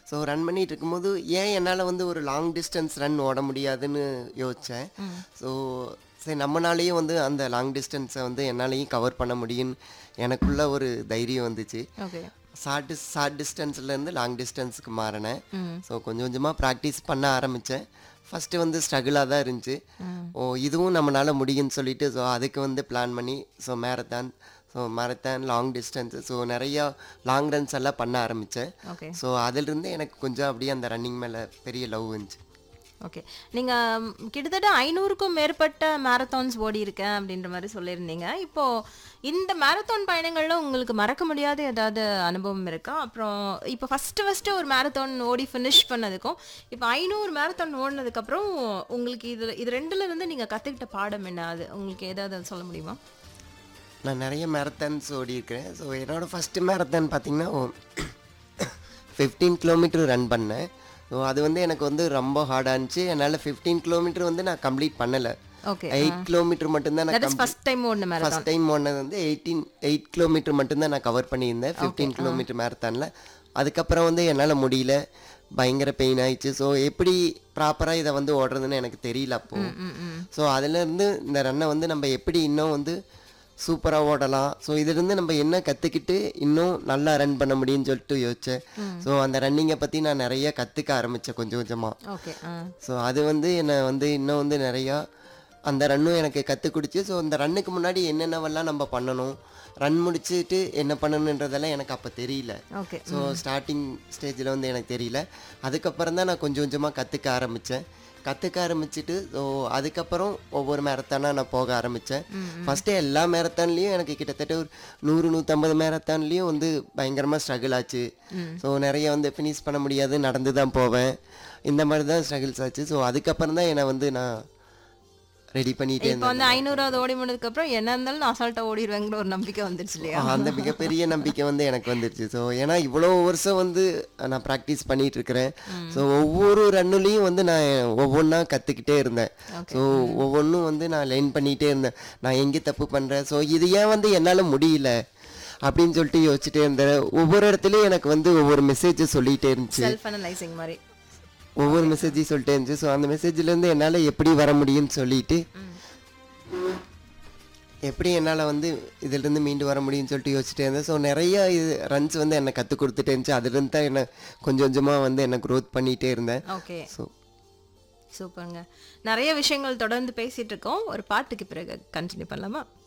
So run பண்ணிட்டு இருக்கும்போது ஏன் என்னால் வந்து ஒரு லாங் டிஸ்டன்ஸ் ரன் ஓட முடியாதுன்னு யோசித்தேன். ஸோ சரி நம்மனாலேயும் வந்து அந்த லாங் டிஸ்டன்ஸை வந்து என்னாலேயும் கவர் பண்ண முடியும்னு எனக்குள்ள ஒரு தைரியம் வந்துச்சு. ஓகே. Short டிஸ்டன்ஸ்லேருந்து long டிஸ்டன்ஸுக்கு மாறினேன். ஸோ கொஞ்சம் கொஞ்சமாக ப்ராக்டிஸ் பண்ண ஆரம்பித்தேன். ஃபஸ்ட்டு வந்து ஸ்ட்ரகிளாக தான் இருந்துச்சு. இதுவும் நம்மளால் முடியும்னு சொல்லிட்டு ஸோ அதுக்கு வந்து பிளான் பண்ணி மேரத்தான் லாங் டிஸ்டன்ஸு ஸோ நிறையா லாங் ரன்ஸ் எல்லாம் பண்ண ஆரம்பித்தேன். ஓகே. ஸோ அதிலிருந்து எனக்கு கொஞ்சம் அப்படியே அந்த ரன்னிங் மேலே பெரிய லவ் இருந்துச்சு. ஓகே. நீங்கள் கிட்டத்தட்ட 500க்கும் மேற்பட்ட மேரத்தான்ஸ் ஓடி இருக்கேன் அப்படின்ற மாதிரி சொல்லியிருந்தீங்க. இப்போது இந்த மேரத்தான் பயணங்களில் உங்களுக்கு மறக்க முடியாத ஏதாவது அனுபவம் இருக்கா? அப்புறம் இப்போ ஃபஸ்ட்டு ஒரு மேரத்தான் ஓடி ஃபினிஷ் பண்ணதுக்கும் இப்போ 500 மேரத்தான் ஓடினதுக்கப்புறம் உங்களுக்கு இது ரெண்டுலேருந்து நீங்கள் கற்றுக்கிட்ட பாடம் என்ன? அது உங்களுக்கு ஏதாவது சொல்ல முடியுமா? நான் நிறைய மேரத்தான்ஸ் ஓடியிருக்கிறேன். ஸோ என்னோடய ஃபஸ்ட்டு மேரத்தான் பார்த்திங்கன்னா 15 கிலோமீட்டர் ரன் பண்ணேன். ஸோ அது வந்து எனக்கு வந்து ரொம்ப ஹார்டாக இருந்துச்சு. என்னால் 15 கிலோமீட்டர் வந்து நான் கம்ப்ளீட் பண்ணலை. ஓகே. 8 கிலோமீட்டர் மட்டும்தான் நான் ஃபஸ்ட் டைம் ஓடினது வந்து 8 கிலோமீட்டர் மட்டும்தான் நான் கவர் பண்ணியிருந்தேன் 15 கிலோமீட்டர் மேரத்தானில். அதுக்கப்புறம் வந்து என்னால் முடியல, பயங்கர பெயின் ஆயிடுச்சு. ஸோ எப்படி ப்ராப்பராக இதை வந்து ஓடுறதுன்னு எனக்கு தெரியல அப்போது. ஸோ அதுலேருந்து இந்த ரன்னை வந்து நம்ம எப்படி இன்னும் வந்து சூப்பராக ஓடலாம், ஸோ இதுலேருந்து நம்ம என்ன கற்றுக்கிட்டு இன்னும் நல்லா ரன் பண்ண முடியும்னு சொல்லிட்டு யோசித்தேன். ஸோ அந்த ரன்னிங்கை பற்றி நான் நிறைய கற்றுக்க ஆரம்பித்தேன் கொஞ்சம் கொஞ்சமாக. ஓகே. ஸோ அது வந்து என்னை வந்து இன்னும் வந்து நிறையா அந்த ரன்னும் எனக்கு கற்றுக் கொடுத்து. ஸோ அந்த ரன்னுக்கு முன்னாடி என்னென்னவெல்லாம் நம்ம பண்ணணும், ரன் முடிச்சுட்டு என்ன பண்ணணுன்றதெல்லாம் எனக்கு அப்போ தெரியல. ஓகே. ஸோ ஸ்டார்டிங் ஸ்டேஜில் வந்து எனக்கு தெரியல. அதுக்கப்புறம் தான் நான் கொஞ்சம் கொஞ்சமாக கற்றுக்க ஆரம்பிச்சுட்டு ஸோ அதுக்கப்புறம் ஒவ்வொரு மேரத்தானாக நான் போக ஆரம்பித்தேன். ஃபஸ்ட்டு எல்லா மேரத்தான்லேயும் எனக்கு கிட்டத்தட்ட ஒரு 100-150 மேரத்தான்லேயும் வந்து பயங்கரமாக ஸ்ட்ரகிள் ஆச்சு. ஸோ நிறைய வந்து ஃபினிஷ் பண்ண முடியாது, நடந்து தான் போவேன். இந்த மாதிரி தான் ஸ்ட்ரகிள்ஸ் ஆச்சு. ஸோ அதுக்கப்புறம் தான் என்னை வந்து நான் ரெடி பண்ணிட்டே இப்போ வந்து 500வது ஓடி முடிஞ்சதுக்கப்புறம் என்ன இருந்தாலும் நான் அசால்ட்டாக ஓடிடுவேங்கிற ஒரு நம்பிக்கை வந்துருச்சு இல்லையா? அந்த மிகப்பெரிய நம்பிக்கை வந்து எனக்கு வந்துருச்சு. ஸோ ஏன்னா இவ்வளோ வருஷம் வந்து நான் ப்ராக்டிஸ் பண்ணிகிட்டு இருக்கிறேன். ஸோ ஒவ்வொரு ரன்னுலேயும் வந்து நான் ஒவ்வொன்றா கற்றுக்கிட்டே இருந்தேன். ஸோ ஒவ்வொன்றும் வந்து நான் லேர்ன் பண்ணிகிட்டே இருந்தேன். நான் எங்கே தப்பு பண்ணுறேன், ஸோ இது ஏன் வந்து என்னால் முடியல அப்படின்னு சொல்லிட்டு யோசிச்சுட்டே இருந்தேன். ஒவ்வொரு இடத்துலையும் எனக்கு வந்து ஒவ்வொரு மெசேஜ் சொல்லிகிட்டே இருந்துச்சு, செல்ஃப் அனலைசிங் மாதிரி ஒவ்வொரு மெசேஜையும் சொல்லிட்டே இருந்துச்சு. ஸோ அந்த மெசேஜ்லேருந்து என்னால் எப்படி வர முடியும்னு சொல்லிட்டு எப்படி என்னால் வந்து இதிலிருந்து மீண்டு வர முடியும்னு சொல்லிட்டு யோசிச்சுட்டே இருந்தேன். ஸோ நிறைய ரன்ஸ் வந்து என்னை கற்றுக் கொடுத்துட்டே இருந்துச்சு. அதுலேருந்து தான் என்னை கொஞ்சம் கொஞ்சமாக வந்து என்னை க்ரோத் பண்ணிகிட்டே இருந்தேன். ஓகே. ஸோ சூப்பருங்க. நிறைய விஷயங்கள் தொடர்ந்து பேசிகிட்டு இருக்கோம். ஒரு பாட்டுக்கு பிறகு கண்டினியூ பண்ணலாமா?